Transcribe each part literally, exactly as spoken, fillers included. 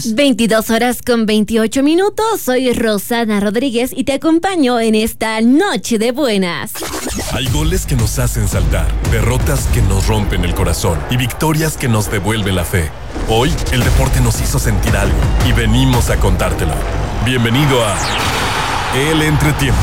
veintidós horas con veintiocho minutos. Soy Rosana Rodríguez y te acompaño en esta noche de buenas. Hay goles que nos hacen saltar, derrotas que nos rompen el corazón y victorias que nos devuelven la fe. Hoy, el deporte nos hizo sentir algo y venimos a contártelo. Bienvenido a El Entretiempo.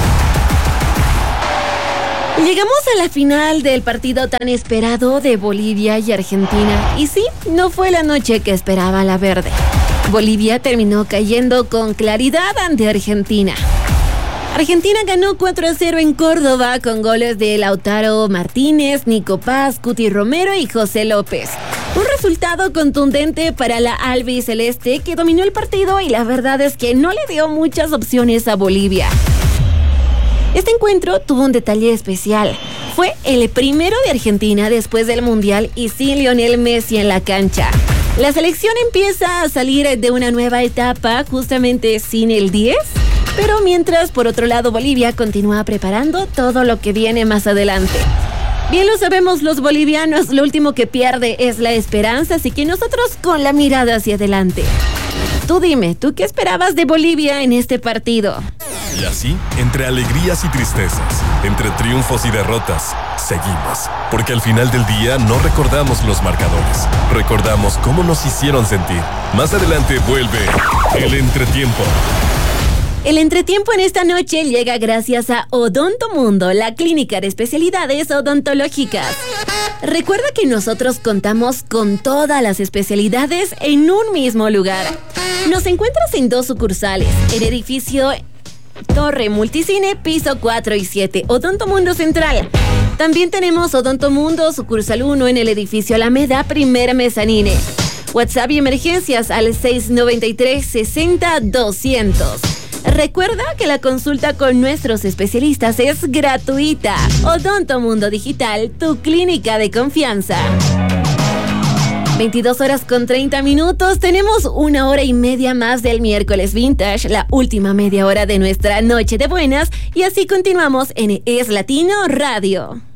Llegamos a la final del partido tan esperado de Bolivia y Argentina. Y sí, no fue la noche que esperaba la verde. Bolivia terminó cayendo con claridad ante Argentina. Argentina ganó cuatro a cero en Córdoba con goles de Lautaro Martínez, Nico Paz, Cuti Romero y José López. Un resultado contundente para la albiceleste que dominó el partido y la verdad es que no le dio muchas opciones a Bolivia. Este encuentro tuvo un detalle especial. Fue el primero de Argentina después del Mundial y sin Lionel Messi en la cancha. La selección empieza a salir de una nueva etapa justamente sin el diez, pero mientras por otro lado Bolivia continúa preparando todo lo que viene más adelante. Bien lo sabemos los bolivianos, lo último que pierde es la esperanza, así que nosotros con la mirada hacia adelante. Tú dime, ¿tú qué esperabas de Bolivia en este partido? Y así, entre alegrías y tristezas, entre triunfos y derrotas, seguimos. Porque al final del día no recordamos los marcadores, recordamos cómo nos hicieron sentir. Más adelante vuelve El Entretiempo. El entretiempo en esta noche llega gracias a Odonto Mundo, la clínica de especialidades odontológicas. Recuerda que nosotros contamos con todas las especialidades en un mismo lugar. Nos encuentras en dos sucursales, el edificio Torre Multicine, piso cuatro y siete, Odonto Mundo Central. También tenemos Odonto Mundo, sucursal uno en el edificio Alameda, primera mezanine. WhatsApp y emergencias al seis noventa y tres sesenta doscientos. Recuerda que la consulta con nuestros especialistas es gratuita. Odonto Mundo Digital, tu clínica de confianza. veintidós horas con treinta minutos. Tenemos una hora y media más del miércoles vintage, la última media hora de nuestra noche de buenas. Y así continuamos en Es Latino Radio.